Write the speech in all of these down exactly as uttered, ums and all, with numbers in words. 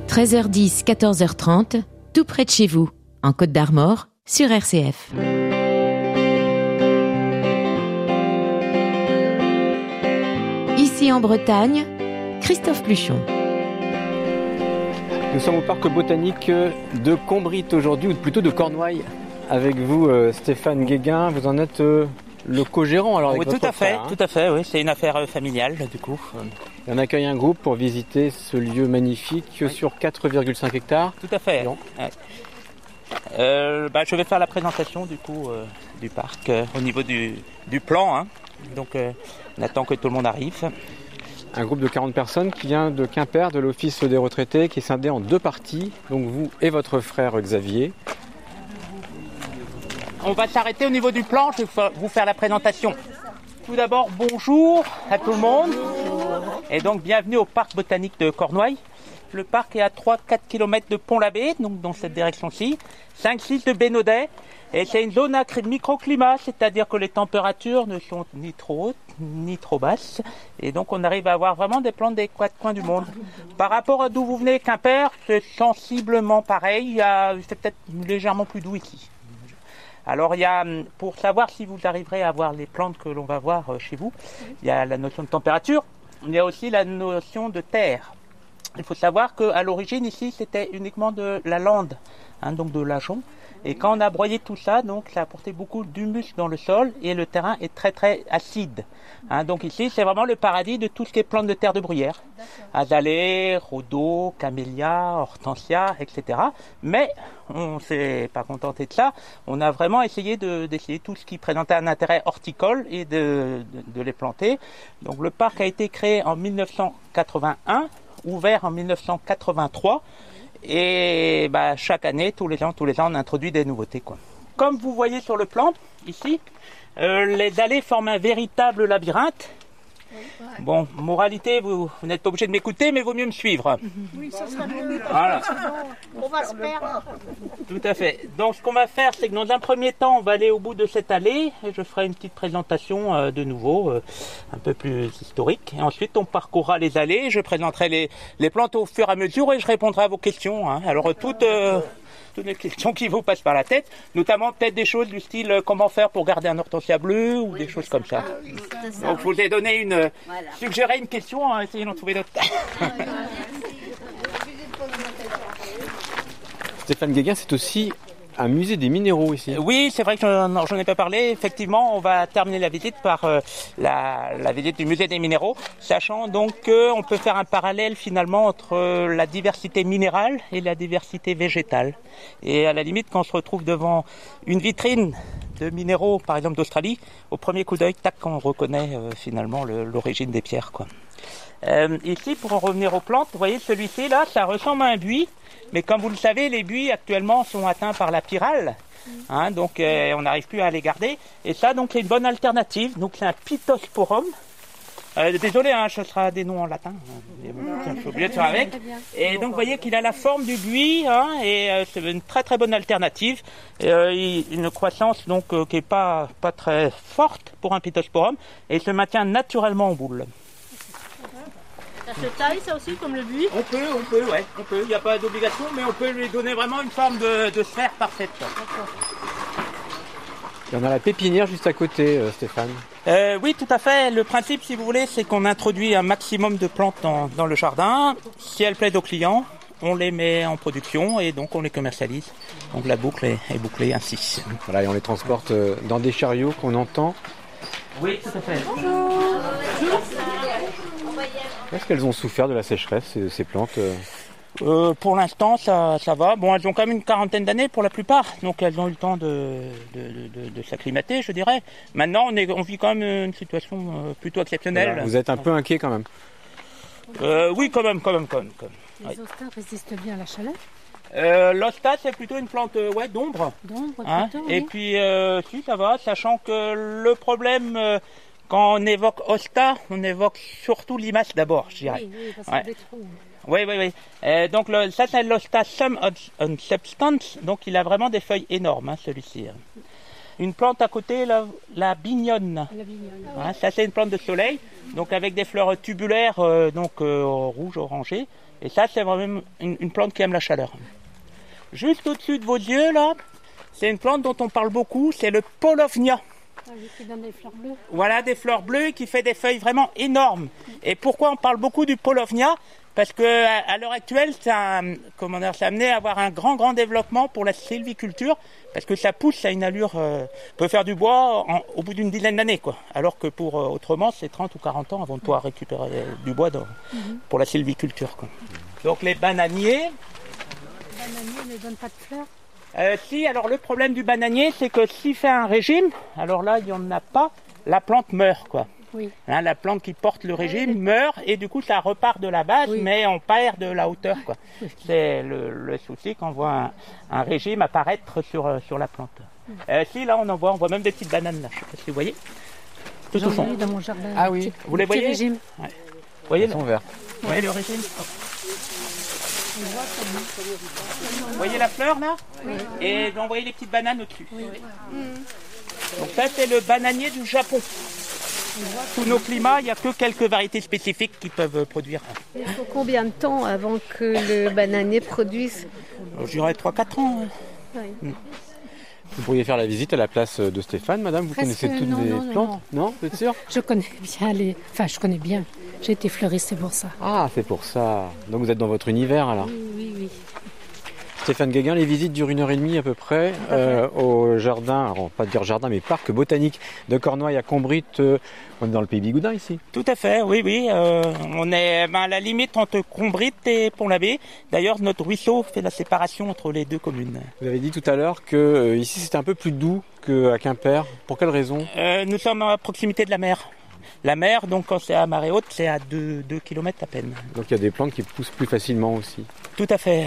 treize heures dix, quatorze heures trente, tout près de chez vous, en Côte d'Armor, sur R C F. Ici en Bretagne, Christophe Pluchon. Nous sommes au parc botanique de Combrit aujourd'hui, ou plutôt de Cornouailles. Avec vous, euh, Stéphane Guéguin, vous en êtes euh, le co-gérant alors avec Oui, votre tout à fait, frère, hein. tout à fait, oui, c'est une affaire euh, familiale du coup. Et on accueille un groupe pour visiter ce lieu magnifique oui. sur quatre virgule cinq hectares. Tout à fait. Ouais. Euh, bah, je vais faire la présentation du coup euh, du parc euh, au niveau du, du plan. Hein. Donc euh, on attend que tout le monde arrive. Un groupe de quarante personnes qui vient de Quimper, de l'Office des retraités, qui est scindé en deux parties. Donc vous et votre frère Xavier. On va s'arrêter au niveau du plan, je vais vous faire la présentation. Tout d'abord, bonjour à tout le monde. Et donc, bienvenue au parc botanique de Cornouailles. Le parc est à trois à quatre kilomètres de Pont-l'Abbé, donc dans cette direction-ci. cinq six de Bénodet. Et c'est une zone à microclimat, c'est-à-dire que les températures ne sont ni trop hautes, ni trop basses. Et donc, on arrive à avoir vraiment des plantes des quatre coins du monde. Par rapport à d'où vous venez, Quimper, c'est sensiblement pareil. Il y a, c'est peut-être légèrement plus doux ici. Alors, il y a, pour savoir si vous arriverez à voir les plantes que l'on va voir chez vous, il y a la notion de température, il y a aussi la notion de terre. Il faut savoir qu'à l'origine, ici, c'était uniquement de la lande, hein, donc de l'ajonc. Et quand on a broyé tout ça, donc ça a apporté beaucoup d'humus dans le sol et le terrain est très très acide. Hein, donc ici, c'est vraiment le paradis de tout ce qui est plantes de terre de bruyère. Azalée, rhodo, camélia, hortensia, et cetera. Mais on ne s'est pas contenté de ça. On a vraiment essayé de, d'essayer tout ce qui présentait un intérêt horticole et de, de, de les planter. Donc le parc a été créé en mille neuf cent quatre-vingt-un, ouvert en mille neuf cent quatre-vingt-trois. Et bah, chaque année, tous les ans, tous les ans, on introduit des nouveautés, quoi. Comme vous voyez sur le plan, ici, euh, les allées forment un véritable labyrinthe. Bon, moralité, vous, vous n'êtes pas obligé de m'écouter, mais il vaut mieux me suivre. Oui, ça serait mieux. Voilà. On va se perdre. Tout à fait. Donc, ce qu'on va faire, c'est que dans un premier temps, on va aller au bout de cette allée et je ferai une petite présentation euh, de nouveau, euh, un peu plus historique. Et ensuite, on parcourra les allées, je présenterai les, les plantes au fur et à mesure et je répondrai à vos questions. Hein. Alors, toutes... Euh, toutes les questions qui vous passent par la tête, notamment peut-être des choses du style euh, comment faire pour garder un hortensia bleu ou oui, des choses comme ça. Oui, ça. Donc je vous ai donné une, euh, voilà. suggéré une question, hein, essayez d'en trouver d'autres. Stéphane Guéguin, c'est aussi un musée des minéraux ici. Oui, c'est vrai que j'en, j'en ai pas parlé. Effectivement, on va terminer la visite par euh, la, la visite du musée des minéraux, sachant donc qu'on peut faire un parallèle finalement entre euh, la diversité minérale et la diversité végétale. Et à la limite, quand on se retrouve devant une vitrine de minéraux, par exemple d'Australie, au premier coup d'œil, tac, on reconnaît euh, finalement le, l'origine des pierres, quoi. Euh, ici, pour en revenir aux plantes, vous voyez celui-ci là, ça ressemble à un buis. Mais comme vous le savez, les buis actuellement sont atteints par la pyrale, hein, donc euh, on n'arrive plus à les garder. Et ça, donc, c'est une bonne alternative. Donc, c'est un Pittosporum. Euh, désolé, hein, ce sera des noms en latin. Mais bon, je suis obligé de faire avec. Et donc, vous voyez qu'il a la forme du buis, hein, et euh, c'est une très très bonne alternative. Et, euh, une croissance donc euh, qui est pas pas très forte pour un Pittosporum, et il se maintient naturellement en boule. Ça se taille, ça aussi, comme le buis? On peut, on peut, ouais, on peut. Il n'y a pas d'obligation, mais on peut lui donner vraiment une forme de, de sphère parfaite. Et on a la pépinière juste à côté, euh, Stéphane. Euh, oui, tout à fait. Le principe, si vous voulez, c'est qu'on introduit un maximum de plantes dans, dans le jardin. Si elles plaisent aux clients, on les met en production et donc on les commercialise. Donc la boucle est, est bouclée ainsi. Voilà, et on les transporte euh, dans des chariots qu'on entend. Oui, tout à fait. Bonjour. Est-ce qu'elles ont souffert de la sécheresse, ces, ces plantes euh... Euh, pour l'instant, ça, ça va. Bon, elles ont quand même une quarantaine d'années pour la plupart, donc elles ont eu le temps de, de, de, de s'acclimater, je dirais. Maintenant, on, est, on vit quand même une situation euh, plutôt exceptionnelle. Voilà, vous êtes un peu inquiet quand même. euh, Oui, quand même, quand même, quand même. Quand même. Les ouais. hostas résistent bien à la chaleur? euh, L'hosta, c'est plutôt une plante euh, ouais, d'ombre. D'ombre, hein, plutôt, Et oui. puis, euh, si, ça va, sachant que le problème... Euh, quand on évoque hosta, on évoque surtout limace d'abord, je dirais. Oui, oui, parce ouais. des trous. Oui, oui, oui. Euh, donc le, ça, c'est l'hosta sum on substance, donc il a vraiment des feuilles énormes, hein, celui-ci. une plante à côté, la, la bignonne. La bignonne. Hein, ça c'est une plante de soleil, donc avec des fleurs tubulaires, euh, donc euh, rouge, orangé. Et ça c'est vraiment une, une plante qui aime la chaleur. Juste au-dessus de vos yeux là, c'est une plante dont on parle beaucoup, c'est le Paulownia. Ah oui, qui donne des fleurs bleues. Voilà, des fleurs bleues qui fait des feuilles vraiment énormes. Et pourquoi on parle beaucoup du Paulownia? Parce que à, à l'heure actuelle, ça, comment dire, ça a amené à avoir un grand, grand développement pour la sylviculture, parce que ça pousse à une allure, euh, peut faire du bois en, au bout d'une dizaine d'années, quoi. Alors que pour euh, autrement, c'est trente ou quarante ans avant de pouvoir récupérer du bois dans, mm-hmm. pour la sylviculture, quoi. Donc les bananiers. Les bananiers ne donnent pas de fleurs? Euh, si, alors le problème du bananier, c'est que s'il fait un régime, alors là, il n'y en a pas, la plante meurt, quoi. Oui. Hein, la plante qui porte le régime meurt et du coup, ça repart de la base, oui. mais on perd de la hauteur, quoi. Oui. C'est le, le souci quand on voit un, un régime apparaître sur, sur la plante. Oui. Euh, si, là, on en voit, on voit même des petites bananes, là. Je ne sais pas si vous voyez. Tout au fond. Dans mon jardin. Ah oui, vous les voyez? Régime. Ouais. Vous voyez, elles sont vertes. Vous voyez le régime? Vous voyez la fleur là? Oui. Et vous voyez les petites bananes au-dessus. Oui. Donc ça c'est le bananier du Japon. Sous nos climats, il n'y a que quelques variétés spécifiques qui peuvent produire. Il faut combien de temps avant que le bananier produise? Je dirais trois à quatre ans. Oui. Mm. Vous pourriez faire la visite à la place de Stéphane, madame. Vous Presque, connaissez toutes non, les non, plantes? Non, non vous êtes sûr? Je connais bien les... Enfin, je connais bien. J'ai été fleuriste, c'est pour ça. Ah, c'est pour ça. Donc vous êtes dans votre univers, alors? Oui, oui, oui. Stéphane Guéguin, les visites durent une heure et demie à peu près euh, au jardin, alors pas dire jardin, mais parc botanique de Cornouailles à Combrit. Euh, on est dans le pays Bigoudin ici. Tout à fait, oui, oui. Euh, on est ben, à la limite entre Combrit et Pont-l'Abbé. D'ailleurs, notre ruisseau fait la séparation entre les deux communes. Vous avez dit tout à l'heure que euh, ici c'était un peu plus doux qu'à Quimper. Pour quelle raison? euh, Nous sommes à proximité de la mer. La mer, donc quand c'est à marée haute, c'est à deux kilomètres à peine. Donc il y a des plantes qui poussent plus facilement aussi. Tout à fait.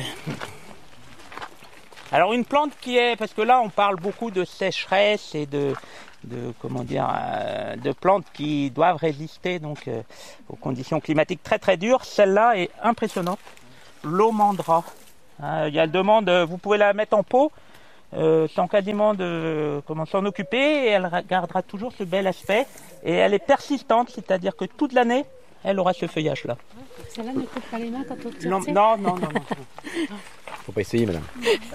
Alors une plante qui est, parce que là on parle beaucoup de sécheresse et de, de comment dire, euh, de plantes qui doivent résister donc euh, aux conditions climatiques très très dures. Celle-là est impressionnante, l'Omandra. Euh, il y a le demande, vous pouvez la mettre en pot euh, sans quasiment de comment s'en occuper et elle gardera toujours ce bel aspect et elle est persistante, c'est-à-dire que toute l'année elle aura ce feuillage-là. Celle-là ne coupe pas les mains quand on tire. Non, non, non, non, non. Faut pas essayer, madame.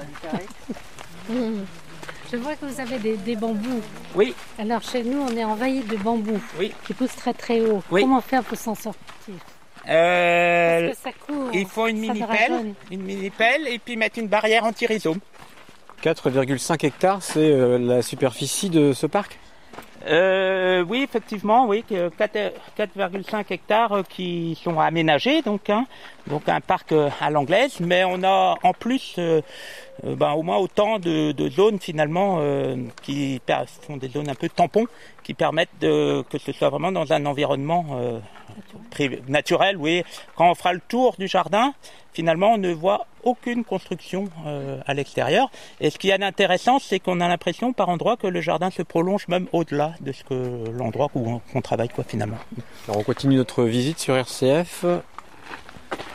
Je vois que vous avez des, des bambous. Oui. Alors chez nous, on est envahi de bambous oui. qui poussent très très haut. Oui. Comment faire pour s'en sortir? euh, Parce que ça court. Il faut une mini-pelle, une mini-pelle et puis mettre une barrière anti-rhizome. quatre virgule cinq hectares, c'est euh, la superficie de ce parc? Euh, oui, effectivement, oui, quatre virgule cinq hectares qui sont aménagés, donc, hein, donc un parc à l'anglaise, mais on a en plus euh, euh, ben, au moins autant de, de zones finalement euh, qui sont des zones un peu tampons, qui permettent de, que ce soit vraiment dans un environnement euh, privé, naturel. Oui, quand on fera le tour du jardin, finalement, on ne voit aucune construction euh, à l'extérieur. Et ce qui est intéressant, c'est qu'on a l'impression par endroits que le jardin se prolonge même au-delà de ce que l'endroit où on, on travaille, quoi, finalement. Alors on continue notre visite sur R C F.